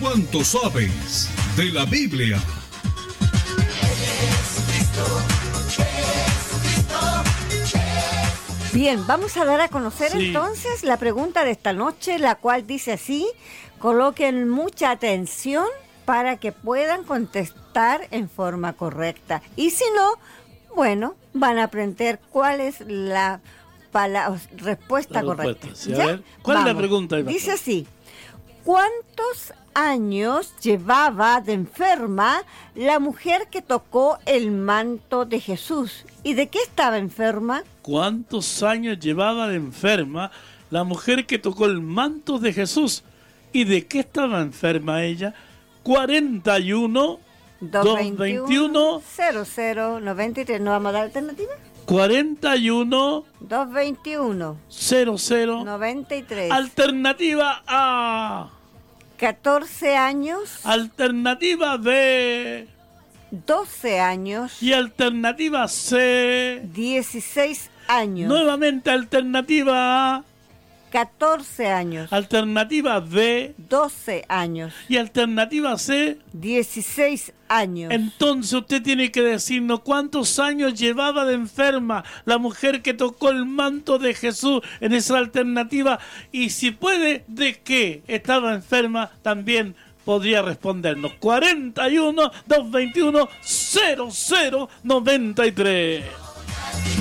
¿Cuánto sabes de la Biblia? Bien, vamos a dar a conocer entonces la pregunta de esta noche, la cual dice así: coloquen mucha atención para que puedan contestar en forma correcta. Y si no, bueno, van a aprender cuál es la respuesta correcta. Sí, a ver, ¿cuál es la pregunta? Dice así: ¿cuántos años llevaba de enferma la mujer que tocó el manto de Jesús? ¿Y de qué estaba enferma? ¿Cuántos años llevaba de enferma la mujer que tocó el manto de Jesús? ¿Y de qué estaba enferma ella? 41 221 0093. ¿No vamos a dar alternativa? 41 221 0093. Alternativa A. 14 años. Alternativa B. 12 años. Y alternativa C. 16 años. Nuevamente alternativa A. 14 años. Alternativa B. 12 años. Y alternativa C. 16 años. Entonces usted tiene que decirnos cuántos años llevaba de enferma la mujer que tocó el manto de Jesús en esa alternativa. Y si puede, de qué estaba enferma, también podría respondernos. 41 221 0093.